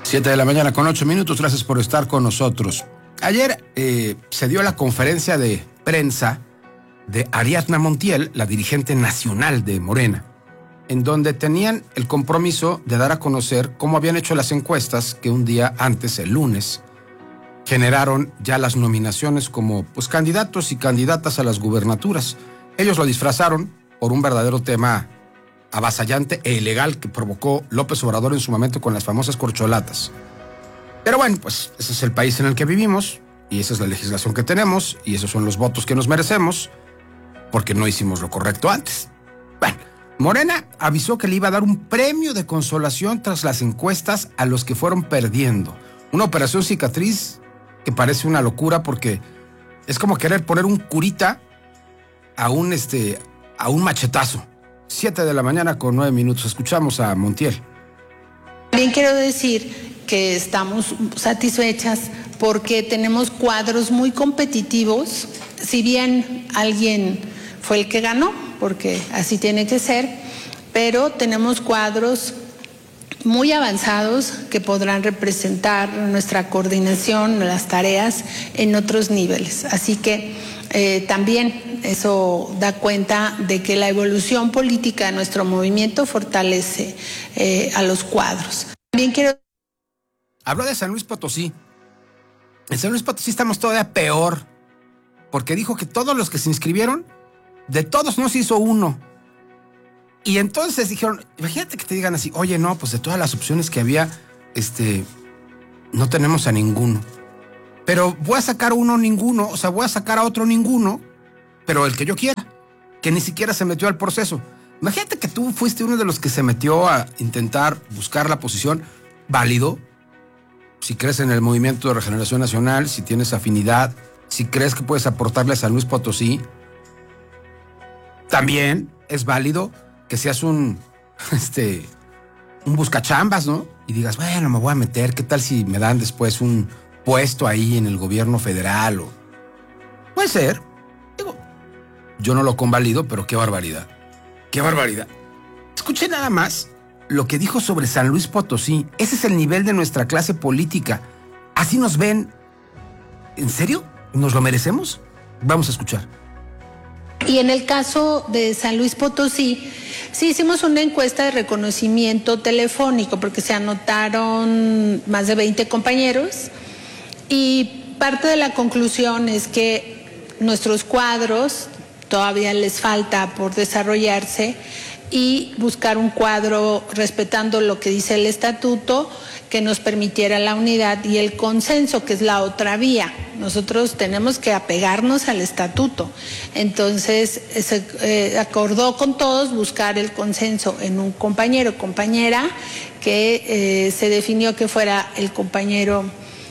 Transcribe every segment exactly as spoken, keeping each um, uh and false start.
Siete de la mañana con ocho minutos, gracias por estar con nosotros. Ayer eh, se dio la conferencia de prensa de Ariadna Montiel, la dirigente nacional de Morena, en donde tenían el compromiso de dar a conocer cómo habían hecho las encuestas que un día antes, el lunes, generaron ya las nominaciones como pues, candidatos y candidatas a las gubernaturas. Ellos lo disfrazaron por un verdadero tema avasallante e ilegal que provocó López Obrador en su momento con las famosas corcholatas. Pero bueno, pues ese es el país en el que vivimos y esa es la legislación que tenemos y esos son los votos que nos merecemos porque no hicimos lo correcto antes. Bueno, Morena avisó que le iba a dar un premio de consolación tras las encuestas a los que fueron perdiendo. Una operación cicatriz que parece una locura porque es como querer poner un curita a un, este, a un machetazo. Siete de la mañana con nueve minutos. Escuchamos a Montiel. También quiero decir que estamos satisfechas porque tenemos cuadros muy competitivos. Si bien alguien fue el que ganó, porque así tiene que ser, pero tenemos cuadros muy avanzados que podrán representar nuestra coordinación, las tareas en otros niveles. Así que eh, también eso da cuenta de que la evolución política de nuestro movimiento fortalece eh, a los cuadros. También quiero... Habló de San Luis Potosí. En San Luis Potosí estamos todavía peor, porque dijo que todos los que se inscribieron, de todos no se hizo uno. Y entonces dijeron, imagínate que te digan así, oye, no, pues de todas las opciones que había, este, no tenemos a ninguno. Pero voy a sacar uno ninguno, o sea, voy a sacar a otro ninguno, pero el que yo quiera, que ni siquiera se metió al proceso. Imagínate que tú fuiste uno de los que se metió a intentar buscar la posición válido, si crees en el Movimiento de Regeneración Nacional, si tienes afinidad, si crees que puedes aportarle a San Luis Potosí. También es válido que seas un, este, un buscachambas, ¿no? Y digas, bueno, me voy a meter, ¿qué tal si me dan después un puesto ahí en el gobierno federal? O... Puede ser. Digo, yo no lo convalido, pero qué barbaridad. Qué barbaridad. Escuché nada más lo que dijo sobre San Luis Potosí. Ese es el nivel de nuestra clase política. ¿Así nos ven? ¿En serio? ¿Nos lo merecemos? Vamos a escuchar. Y en el caso de San Luis Potosí, sí hicimos una encuesta de reconocimiento telefónico porque se anotaron más de veinte compañeros y parte de la conclusión es que nuestros cuadros todavía les falta por desarrollarse y buscar un cuadro respetando lo que dice el estatuto que nos permitiera la unidad y el consenso, que es la otra vía. Nosotros tenemos que apegarnos al estatuto. Entonces se eh, acordó con todos buscar el consenso en un compañero o compañera que eh, se definió que fuera el compañero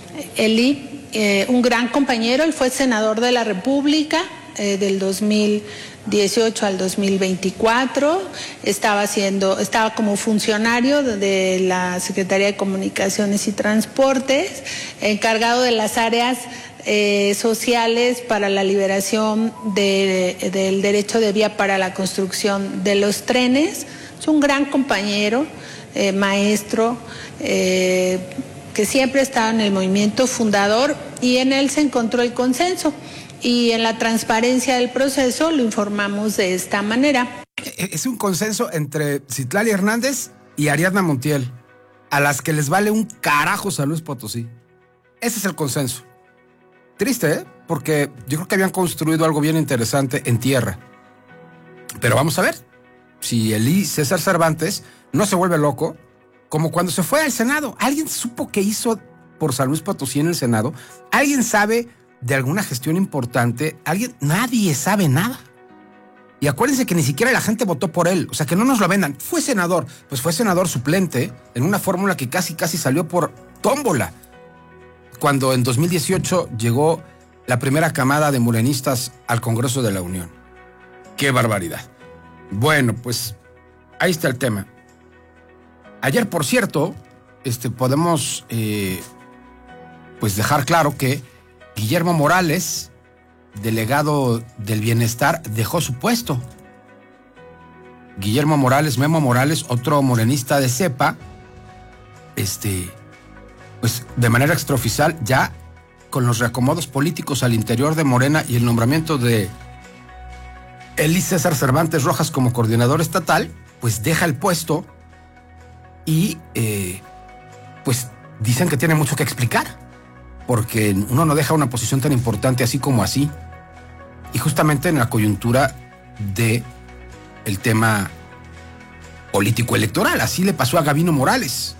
Eli, eh, un gran compañero. Él fue senador de la República eh, del dos mil dieciocho al dos mil veinticuatro, estaba haciendo, estaba como funcionario de la Secretaría de Comunicaciones y Transportes, encargado de las áreas eh, sociales para la liberación de, del derecho de vía para la construcción de los trenes. Es un gran compañero, eh, maestro, eh, que siempre ha estado en el movimiento fundador y en él se encontró el consenso. Y en la transparencia del proceso lo informamos de esta manera. Es un consenso entre Citlali Hernández y Ariadna Montiel, a las que les vale un carajo San Luis Potosí. Ese es el consenso. Triste, ¿eh? Porque yo creo que habían construido algo bien interesante en tierra. Pero vamos a ver si Elí César Cervantes no se vuelve loco, como cuando se fue al Senado. ¿Alguien supo qué hizo por San Luis Potosí en el Senado? ¿Alguien sabe de alguna gestión importante? Alguien, nadie sabe nada. Y acuérdense que ni siquiera la gente votó por él, o sea, que no nos lo vendan. Fue senador, pues fue senador suplente en una fórmula que casi casi salió por tómbola, cuando en dos mil dieciocho llegó la primera camada de morenistas al Congreso de la Unión. ¡Qué barbaridad! Bueno, pues ahí está el tema. Ayer, por cierto, este, podemos eh, pues dejar claro que Guillermo Morales, delegado del Bienestar, dejó su puesto. Guillermo Morales, Memo Morales, otro morenista de cepa, este, pues de manera extraoficial, ya con los reacomodos políticos al interior de Morena y el nombramiento de Eli César Cervantes Rojas como coordinador estatal, pues deja el puesto y eh, pues dicen que tiene mucho que explicar, porque uno no deja una posición tan importante así como así, y justamente en la coyuntura de el tema político electoral. Así le pasó a Gabino Morales,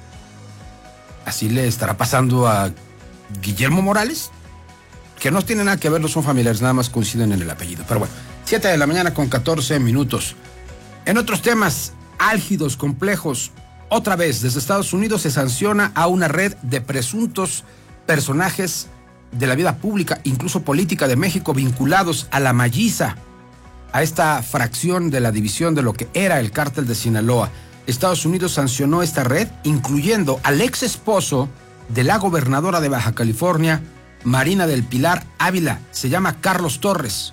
así le estará pasando a Guillermo Morales, que no tiene nada que ver, no son familiares, nada más coinciden en el apellido. Pero bueno, siete de la mañana con catorce minutos. En otros temas álgidos, complejos, otra vez desde Estados Unidos se sanciona a una red de presuntos personajes de la vida pública, incluso política de México, vinculados a la Malliza, a esta fracción de la división de lo que era el cártel de Sinaloa. Estados Unidos sancionó esta red, incluyendo al ex esposo de la gobernadora de Baja California, Marina del Pilar Ávila. Se llama Carlos Torres.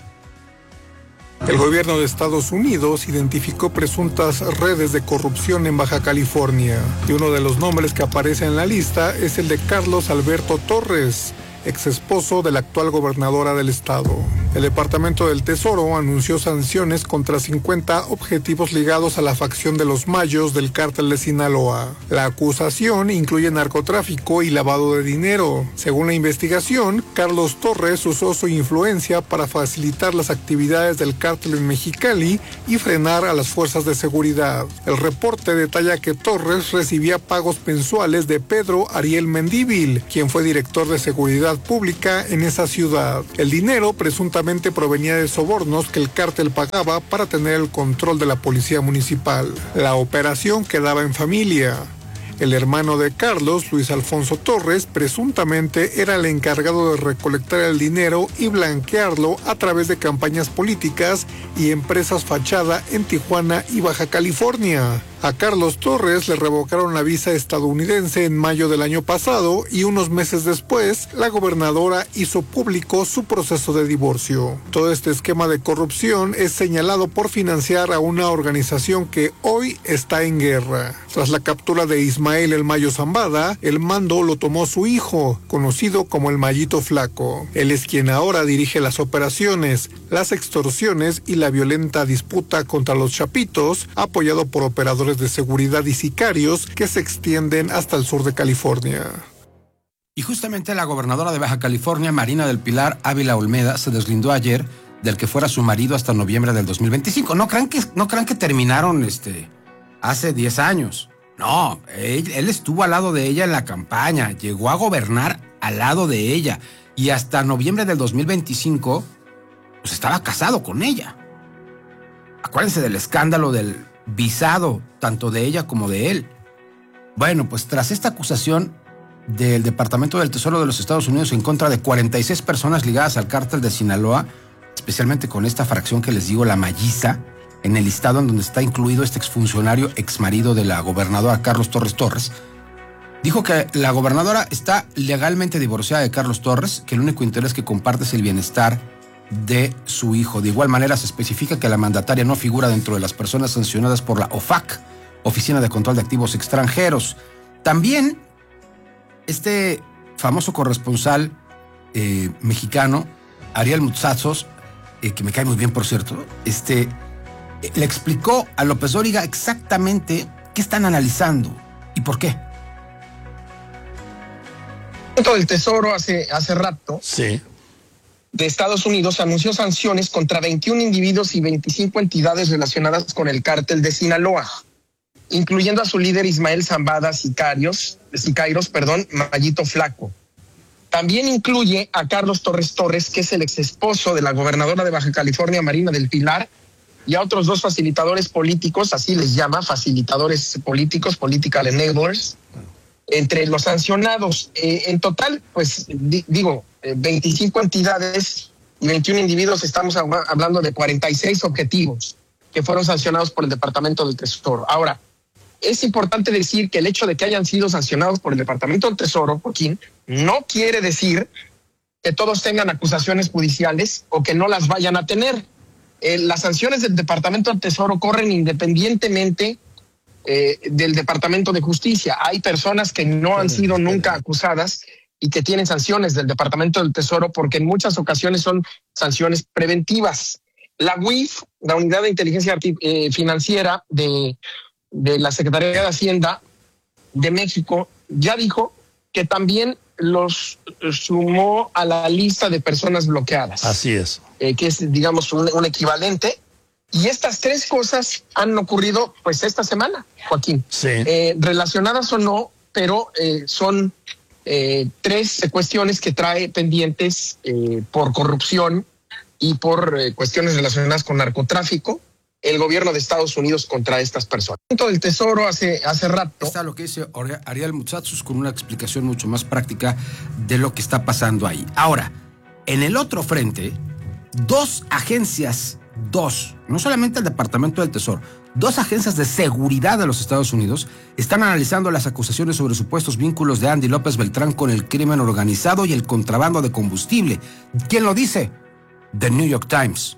El gobierno de Estados Unidos identificó presuntas redes de corrupción en Baja California, y uno de los nombres que aparece en la lista es el de Carlos Alberto Torres, ex esposo de la actual gobernadora del estado. El Departamento del Tesoro anunció sanciones contra cincuenta objetivos ligados a la facción de los Mayos del cártel de Sinaloa. La acusación incluye narcotráfico y lavado de dinero. Según la investigación, Carlos Torres usó su influencia para facilitar las actividades del cártel en Mexicali y frenar a las fuerzas de seguridad. El reporte detalla que Torres recibía pagos mensuales de Pedro Ariel Mendívil, quien fue director de seguridad pública en esa ciudad. El dinero presuntamente provenía de sobornos que el cártel pagaba para tener el control de la policía municipal. La operación quedaba en familia. El hermano de Carlos, Luis Alfonso Torres, presuntamente era el encargado de recolectar el dinero y blanquearlo a través de campañas políticas y empresas fachada en Tijuana y Baja California. A Carlos Torres le revocaron la visa estadounidense en mayo del año pasado y unos meses después, la gobernadora hizo público su proceso de divorcio. Todo este esquema de corrupción es señalado por financiar a una organización que hoy está en guerra. Tras la captura de Ismael El Mayo Zambada, el mando lo tomó su hijo, conocido como el Mayito Flaco. Él es quien ahora dirige las operaciones, las extorsiones y la violenta disputa contra los Chapitos, apoyado por operadores de seguridad y sicarios que se extienden hasta el sur de California. Y justamente la gobernadora de Baja California, Marina del Pilar Ávila Olmeda, se deslindó ayer del que fuera su marido hasta noviembre del dos mil veinticinco. No crean que, no crean que terminaron este, hace diez años. No, él, él estuvo al lado de ella en la campaña, llegó a gobernar al lado de ella y hasta noviembre del dos mil veinticinco pues estaba casado con ella. Acuérdense del escándalo del visado, tanto de ella como de él. Bueno, pues tras esta acusación del Departamento del Tesoro de los Estados Unidos en contra de cuarenta y seis personas ligadas al cártel de Sinaloa, especialmente con esta fracción que les digo, la Malliza, en el listado en donde está incluido este exfuncionario, exmarido de la gobernadora Carlos Torres Torres, dijo que la gobernadora está legalmente divorciada de Carlos Torres, que el único interés que comparte es el bienestar de su hijo. De igual manera se especifica que la mandataria no figura dentro de las personas sancionadas por la O F A C, Oficina de Control de Activos Extranjeros. También este famoso corresponsal eh, mexicano, Ariel Mutsazos, eh, que me cae muy bien por cierto, este, eh, le explicó a López Dóriga exactamente qué están analizando y por qué. El Tesoro hace, hace rato Sí. de Estados Unidos anunció sanciones contra veintiún individuos y veinticinco entidades relacionadas con el cártel de Sinaloa, incluyendo a su líder Ismael Zambada Sicarios, Sicairos, perdón, Mayito Flaco. También incluye a Carlos Torres Torres, que es el ex esposo de la gobernadora de Baja California, Marina del Pilar, y a otros dos facilitadores políticos, así les llama, facilitadores políticos, political enablers, entre los sancionados. Eh, en total, pues di, digo, eh, veinticinco entidades y veintiún individuos, estamos hablando de cuarenta y seis objetivos que fueron sancionados por el Departamento del Tesoro. Ahora, es importante decir que el hecho de que hayan sido sancionados por el Departamento del Tesoro, Joaquín, no quiere decir que todos tengan acusaciones judiciales o que no las vayan a tener. Eh, las sanciones del Departamento del Tesoro corren independientemente eh, del Departamento de Justicia. Hay personas que no han sido nunca acusadas y que tienen sanciones del Departamento del Tesoro porque en muchas ocasiones son sanciones preventivas. La U I F, la Unidad de Inteligencia eh, Financiera de, de la Secretaría de Hacienda de México, ya dijo que también los sumó a la lista de personas bloqueadas. Así es. Eh, que es, digamos, un, un equivalente. Y estas tres cosas han ocurrido, pues, esta semana, Joaquín. Sí. Eh, relacionadas o no, pero eh, son eh, tres cuestiones que trae pendientes eh, por corrupción y por eh, cuestiones relacionadas con narcotráfico el gobierno de Estados Unidos contra estas personas. El Tesoro hace, hace rato. Está lo que dice Ariel Mutsatsus con una explicación mucho más práctica de lo que está pasando ahí. Ahora, en el otro frente, dos agencias, dos, no solamente el Departamento del Tesoro, dos agencias de seguridad de los Estados Unidos están analizando las acusaciones sobre supuestos vínculos de Andy López Beltrán con el crimen organizado y el contrabando de combustible. ¿Quién lo dice? The New York Times.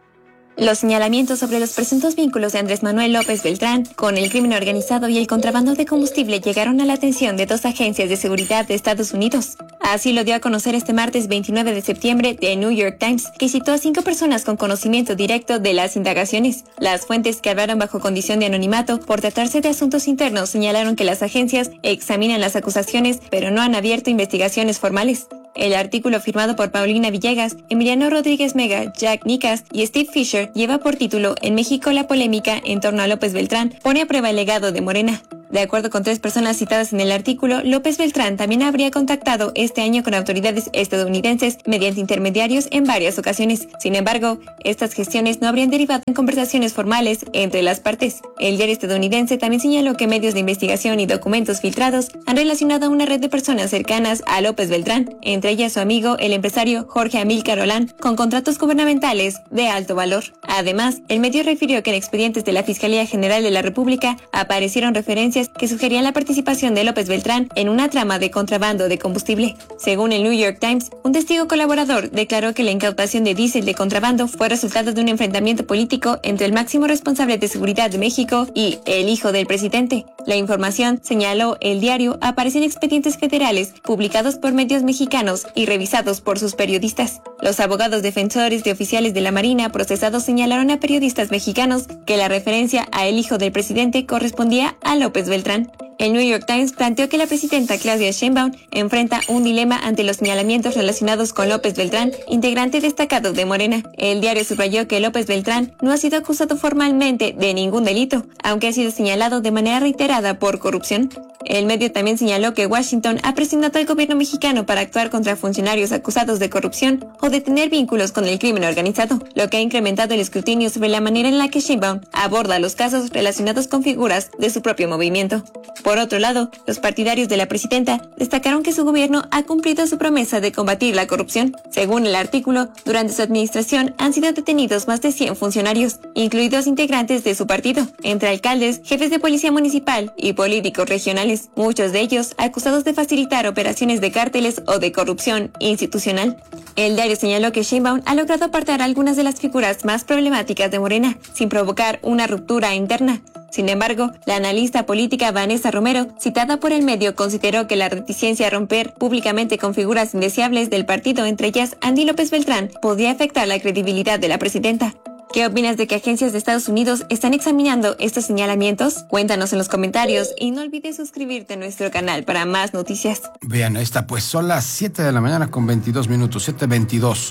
Los señalamientos sobre los presuntos vínculos de Andrés Manuel López Beltrán con el crimen organizado y el contrabando de combustible llegaron a la atención de dos agencias de seguridad de Estados Unidos. Así lo dio a conocer este martes veintinueve de septiembre The New York Times, que citó a cinco personas con conocimiento directo de las indagaciones. Las fuentes que hablaron bajo condición de anonimato por tratarse de asuntos internos señalaron que las agencias examinan las acusaciones, pero no han abierto investigaciones formales. El artículo firmado por Paulina Villegas, Emiliano Rodríguez Mega, Jack Nicas y Steve Fisher lleva por título "En México la polémica en torno a López Beltrán pone a prueba el legado de Morena". De acuerdo con tres personas citadas en el artículo, López Beltrán también habría contactado este año con autoridades estadounidenses mediante intermediarios en varias ocasiones. Sin embargo, estas gestiones no habrían derivado en conversaciones formales entre las partes. El diario estadounidense también señaló que medios de investigación y documentos filtrados han relacionado a una red de personas cercanas a López Beltrán, entre ellas su amigo, el empresario Jorge Amílcar Olán, con contratos gubernamentales de alto valor. Además, el medio refirió que en expedientes de la Fiscalía General de la República aparecieron referencias que sugerían la participación de López Beltrán en una trama de contrabando de combustible. Según el New York Times, un testigo colaborador declaró que la incautación de diésel de contrabando fue resultado de un enfrentamiento político entre el máximo responsable de seguridad de México y el hijo del presidente. La información, señaló el diario, aparece en expedientes federales publicados por medios mexicanos y revisados por sus periodistas. Los abogados defensores de oficiales de la Marina procesados señalaron a periodistas mexicanos que la referencia a el hijo del presidente correspondía a López Beltrán. El New York Times planteó que la presidenta Claudia Sheinbaum enfrenta un dilema ante los señalamientos relacionados con López Beltrán, integrante destacado de Morena. El diario subrayó que López Beltrán no ha sido acusado formalmente de ningún delito, aunque ha sido señalado de manera reiterada por corrupción. El medio también señaló que Washington ha presionado al gobierno mexicano para actuar contra funcionarios acusados de corrupción o de tener vínculos con el crimen organizado, lo que ha incrementado el escrutinio sobre la manera en la que Sheinbaum aborda los casos relacionados con figuras de su propio movimiento. Por otro lado, los partidarios de la presidenta destacaron que su gobierno ha cumplido su promesa de combatir la corrupción. Según el artículo, durante su administración han sido detenidos más de cien funcionarios, incluidos integrantes de su partido, entre alcaldes, jefes de policía municipal y políticos regionales, muchos de ellos acusados de facilitar operaciones de cárteles o de corrupción institucional. El diario señaló que Sheinbaum ha logrado apartar a algunas de las figuras más problemáticas de Morena, sin provocar una ruptura interna. Sin embargo, la analista política Vanessa Romero, citada por el medio, consideró que la reticencia a romper públicamente con figuras indeseables del partido, entre ellas Andy López Beltrán, podía afectar la credibilidad de la presidenta. ¿Qué opinas de que agencias de Estados Unidos están examinando estos señalamientos? Cuéntanos en los comentarios y no olvides suscribirte a nuestro canal para más noticias. Vean, ahí está, pues son las siete de la mañana con veintidós minutos, siete veintidós.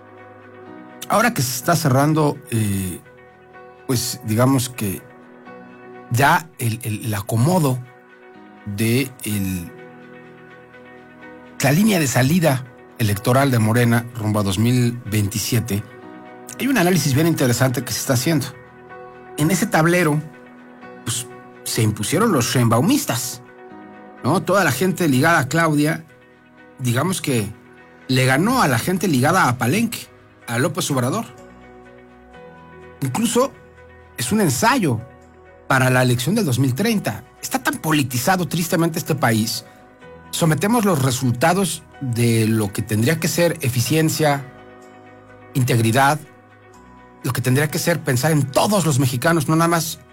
Ahora que se está cerrando, eh, pues digamos que ya el, el, el acomodo de el, la línea de salida electoral de Morena rumbo a dos mil veintisiete, hay un análisis bien interesante que se está haciendo. En ese tablero, pues, se impusieron los sheinbaumistas, ¿no? Toda la gente ligada a Claudia, digamos que le ganó a la gente ligada a Palenque, a López Obrador. Incluso es un ensayo para la elección del dos mil treinta. Está tan politizado tristemente este país. Sometemos los resultados de lo que tendría que ser eficiencia, integridad, lo que tendría que ser pensar en todos los mexicanos, no nada más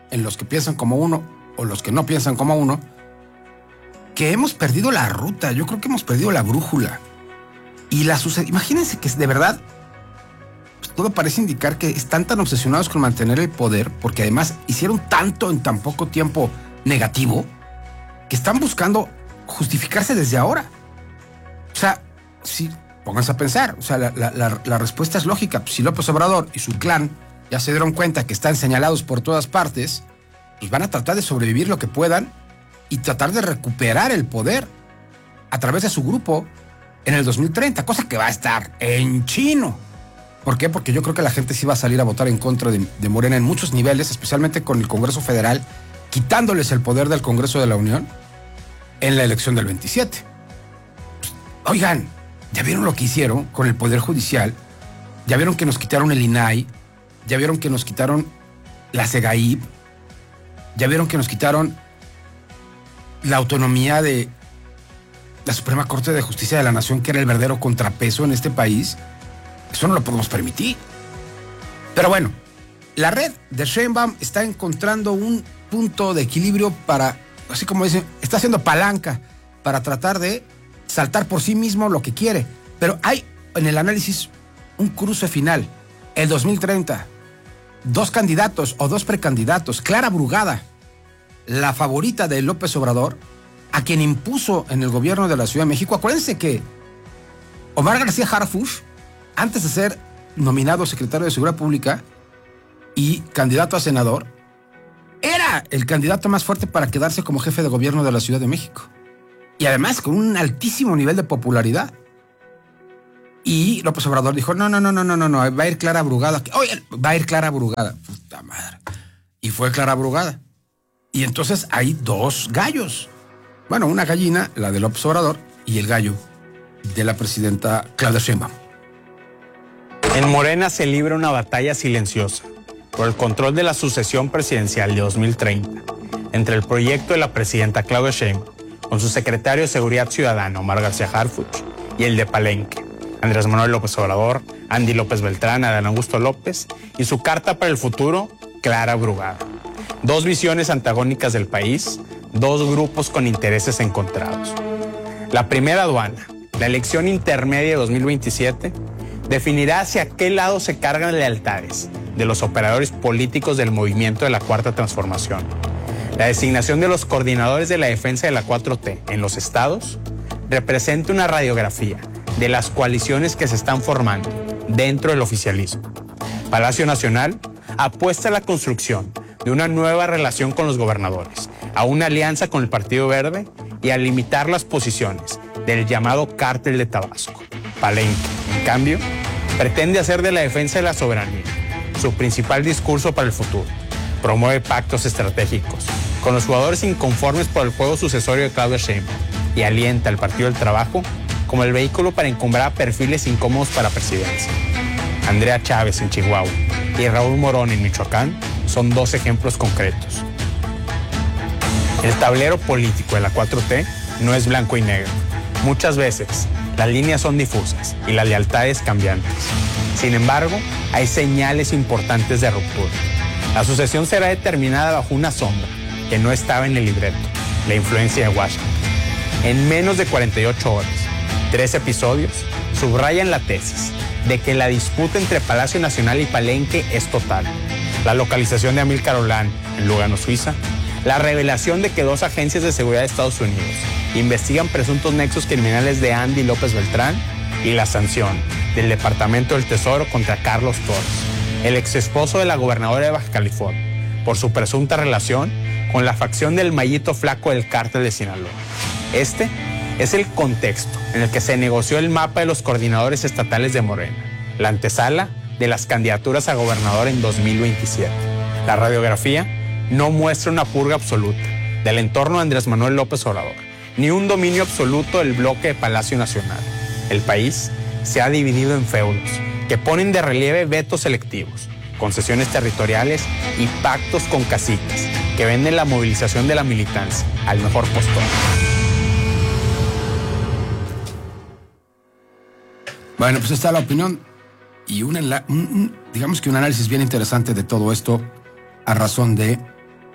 en los que piensan como uno o los que no piensan como uno, que hemos perdido la ruta. Yo creo que hemos perdido la brújula. Y la sucede. Imagínense que de verdad, pues, todo parece indicar que están tan obsesionados con mantener el poder, porque además hicieron tanto en tan poco tiempo negativo, que están buscando justificarse desde ahora. O sea, sí, pónganse a pensar. O sea, la, la, la, la respuesta es lógica. Si López Obrador y su clan ya se dieron cuenta que están señalados por todas partes, pues van a tratar de sobrevivir lo que puedan y tratar de recuperar el poder a través de su grupo en el dos mil treinta, cosa que va a estar en chino. ¿Por qué? Porque yo creo que la gente sí va a salir a votar en contra de, de Morena en muchos niveles, especialmente con el Congreso Federal, quitándoles el poder del Congreso de la Unión en la elección del veintisiete. Pues, oigan, ¿ya vieron lo que hicieron con el Poder Judicial? ¿Ya vieron que nos quitaron el I N A I? ¿Ya vieron que nos quitaron la SEGAIP? ¿Ya vieron que nos quitaron la autonomía de la Suprema Corte de Justicia de la Nación, que era el verdadero contrapeso en este país? Eso no lo podemos permitir. Pero bueno, la red de Sheinbaum está encontrando un punto de equilibrio para, así como dicen, está haciendo palanca para tratar de saltar por sí mismo lo que quiere. Pero hay en el análisis un cruce final. El dos mil treinta, dos candidatos o dos precandidatos. Clara Brugada, la favorita de López Obrador, a quien impuso en el gobierno de la Ciudad de México. Acuérdense que Omar García Harfuch, antes de ser nominado secretario de Seguridad Pública y candidato a senador, era el candidato más fuerte para quedarse como jefe de gobierno de la Ciudad de México. Y además con un altísimo nivel de popularidad. Y López Obrador dijo, no, no, no, no, no, no, no, va a ir Clara Brugada. Oye, va a ir Clara Brugada. Puta madre. Y fue Clara Brugada. Y entonces hay dos gallos. Bueno, una gallina, la de López Obrador, y el gallo de la presidenta Claudia Sheinbaum. En Morena se libra una batalla silenciosa por el control de la sucesión presidencial de dos mil treinta entre el proyecto de la presidenta Claudia Sheinbaum con su secretario de Seguridad Ciudadana, Omar García Harfuch, y el de Palenque, Andrés Manuel López Obrador, Andy López Beltrán, Adán Augusto López, y su carta para el futuro, Clara Brugada. Dos visiones antagónicas del país, dos grupos con intereses encontrados. La primera aduana, la elección intermedia de dos mil veintisiete, definirá hacia qué lado se cargan lealtades de los operadores políticos del movimiento de la Cuarta Transformación. La designación de los coordinadores de la defensa de la cuatro T en los estados representa una radiografía de las coaliciones que se están formando dentro del oficialismo. Palacio Nacional apuesta a la construcción de una nueva relación con los gobernadores, a una alianza con el Partido Verde y a limitar las posiciones del llamado Cártel de Tabasco. Palenque, en cambio, pretende hacer de la defensa de la soberanía su principal discurso para el futuro. Promueve pactos estratégicos con los jugadores inconformes por el juego sucesorio de Claudia Sheinbaum y alienta al Partido del Trabajo como el vehículo para encumbrar a perfiles incómodos para presidencia. Andrea Chávez en Chihuahua y Raúl Morón en Michoacán son dos ejemplos concretos. El tablero político de la cuatro T no es blanco y negro. Muchas veces las líneas son difusas y las lealtades cambiantes. Sin embargo, hay señales importantes de ruptura. La sucesión será determinada bajo una sombra que no estaba en el libreto, la influencia de Washington. En menos de cuarenta y ocho horas, tres episodios subrayan la tesis de que la disputa entre Palacio Nacional y Palenque es total. La localización de Amílcar Olán en Lugano, Suiza, la revelación de que dos agencias de seguridad de Estados Unidos investigan presuntos nexos criminales de Andy López Beltrán y la sanción del Departamento del Tesoro contra Carlos Torres, el exesposo de la gobernadora de Baja California, por su presunta relación con la facción del Mayito Flaco del Cártel de Sinaloa. Este es el contexto en el que se negoció el mapa de los coordinadores estatales de Morena, la antesala de las candidaturas a gobernador en dos mil veintisiete. La radiografía no muestra una purga absoluta del entorno de Andrés Manuel López Obrador, ni un dominio absoluto del bloque de Palacio Nacional. El país se ha dividido en feudos que ponen de relieve vetos selectivos, concesiones territoriales y pactos con caciques que venden la movilización de la militancia al mejor postor. Bueno, pues está la opinión y un, un, un, digamos que un análisis bien interesante de todo esto a razón de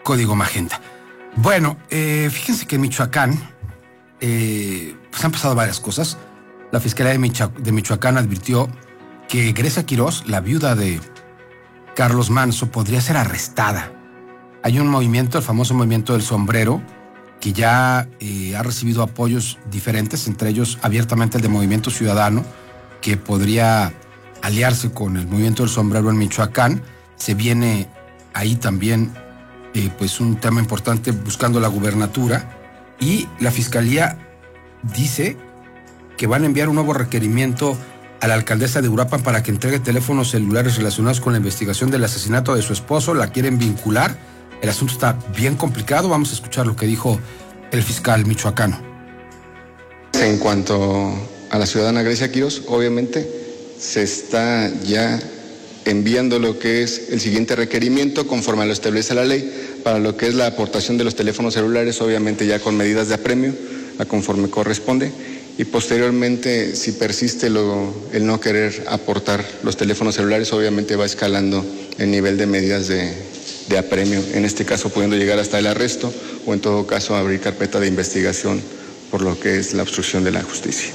código magenta. Bueno, eh, fíjense que en Michoacán eh, pues han pasado varias cosas. La Fiscalía de, Micho- de Michoacán advirtió que Grecia Quirós, la viuda de Carlos Manso, podría ser arrestada. Hay un movimiento, el famoso movimiento del sombrero, que ya eh, ha recibido apoyos diferentes, entre ellos abiertamente el de Movimiento Ciudadano, que podría aliarse con el movimiento del sombrero en Michoacán. Se viene ahí también eh, pues un tema importante buscando la gubernatura, y la Fiscalía dice que van a enviar un nuevo requerimiento a la alcaldesa de Uruapan para que entregue teléfonos celulares relacionados con la investigación del asesinato de su esposo. La quieren vincular. El asunto está bien complicado. Vamos a escuchar lo que dijo el fiscal michoacano. En cuanto a la ciudadana Grecia Quirós, obviamente se está ya enviando lo que es el siguiente requerimiento conforme a lo establece la ley para lo que es la aportación de los teléfonos celulares, obviamente ya con medidas de apremio a conforme corresponde, y posteriormente si persiste lo, el no querer aportar los teléfonos celulares, obviamente va escalando el nivel de medidas de, de apremio, en este caso pudiendo llegar hasta el arresto o en todo caso abrir carpeta de investigación por lo que es la obstrucción de la justicia.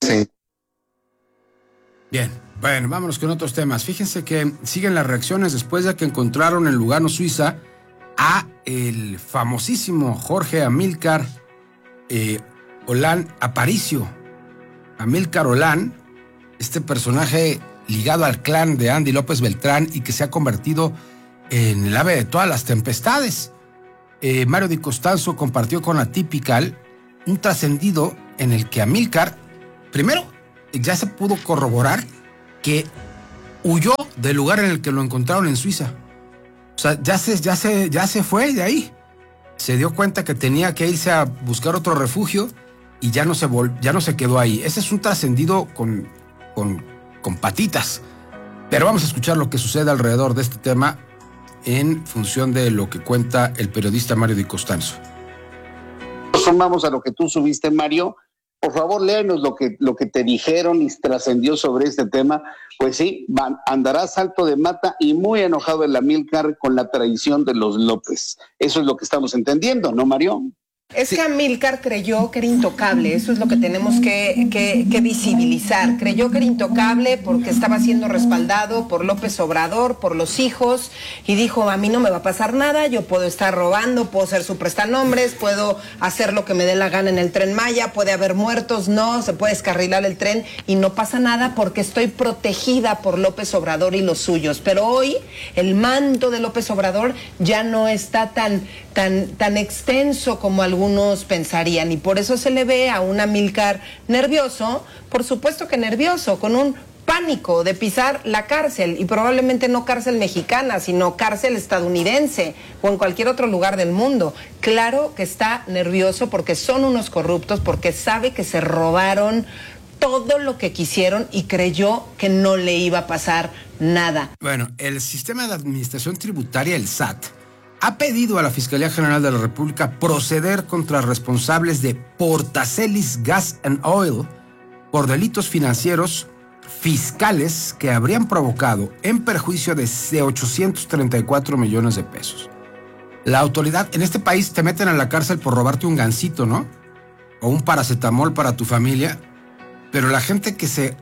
Bien, bueno, vámonos con otros temas. Fíjense que siguen las reacciones después de que encontraron en Lugano, Suiza, a el famosísimo Jorge Amílcar eh, Olán Aparicio. Amílcar Olán, este personaje ligado al clan de Andy López Beltrán y que se ha convertido en el ave de todas las tempestades. Eh, Mario Di Costanzo compartió con Atypical un trascendido en el que Amílcar, primero, ya se pudo corroborar que huyó del lugar en el que lo encontraron en Suiza. O sea, ya se, ya se, ya se fue de ahí. Se dio cuenta que tenía que irse a buscar otro refugio y ya no se, vol- ya no se quedó ahí. Ese es un trascendido con, con, con patitas. Pero vamos a escuchar lo que sucede alrededor de este tema en función de lo que cuenta el periodista Mario Di Costanzo. Sumamos a lo que tú subiste, Mario. Por favor, léanos lo que, lo que te dijeron y trascendió sobre este tema. Pues sí, van, andará salto de mata y muy enojado el Amílcar con la traición de los López. Eso es lo que estamos entendiendo, ¿no, Mario? Es que Amílcar creyó que era intocable, eso es lo que tenemos que, que, que visibilizar. Creyó que era intocable porque estaba siendo respaldado por López Obrador, por los hijos, y dijo, a mí no me va a pasar nada, yo puedo estar robando, puedo ser su prestanombres, puedo hacer lo que me dé la gana en el Tren Maya, puede haber muertos, no, se puede descarrilar el tren y no pasa nada porque estoy protegida por López Obrador y los suyos. Pero hoy el manto de López Obrador ya no está tan, tan, tan extenso como algunos algunos pensarían, y por eso se le ve a un Amílcar nervioso, por supuesto que nervioso, con un pánico de pisar la cárcel, y probablemente no cárcel mexicana, sino cárcel estadounidense o en cualquier otro lugar del mundo. Claro que está nervioso porque son unos corruptos, porque sabe que se robaron todo lo que quisieron y creyó que no le iba a pasar nada. Bueno, el sistema de administración tributaria, el S A T, ha pedido a la Fiscalía General de la República proceder contra responsables de Portacelis Gas and Oil por delitos financieros fiscales que habrían provocado en perjuicio de ochocientos treinta y cuatro millones de pesos. La autoridad, en este país te meten a la cárcel por robarte un gansito, ¿no? O un paracetamol para tu familia, pero la gente que se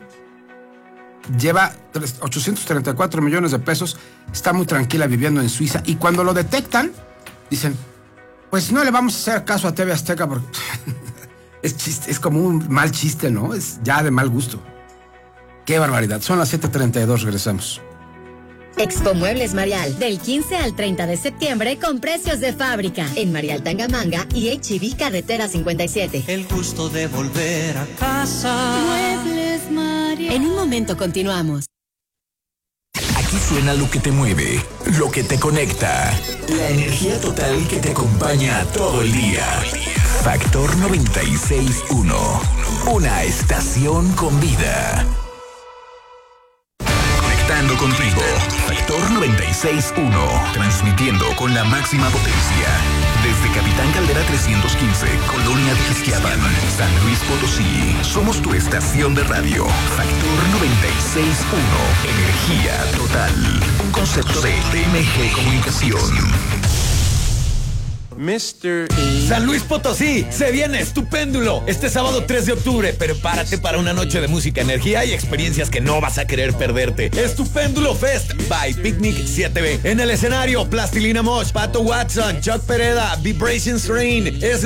lleva ochocientos treinta y cuatro millones de pesos, está muy tranquila viviendo en Suiza, y cuando lo detectan, dicen, pues no le vamos a hacer caso a T V Azteca porque es, chiste, es como un mal chiste, ¿no? Es ya de mal gusto. Qué barbaridad. Son las siete treinta y dos, regresamos. Expo Muebles Marial, del quince al treinta de septiembre con precios de fábrica en Marial Tangamanga y H E B Carretera cincuenta y siete. El gusto de volver a casa. Muebles Marial. En un momento continuamos. Aquí suena lo que te mueve, lo que te conecta, la energía total que te acompaña todo el día. Factor noventa y seis punto uno, una estación con vida. Conectando contigo, Factor noventa y seis punto uno, transmitiendo con la máxima potencia. Desde Capitán Caldera trescientos quince, Colonia de Ixquiapan, San Luis Potosí. Somos tu estación de radio. Factor noventa y seis punto uno, energía total. Un concepto de T M G Comunicación. mister San Luis Potosí, se viene Estupéndulo este sábado tres de octubre. Prepárate para una noche de música, energía y experiencias que no vas a querer perderte. Estupéndulo Fest by Picnic siete B. En el escenario, Plastilina Mosh, Pato Watson, Chuck Pereda, Vibrations Rain, es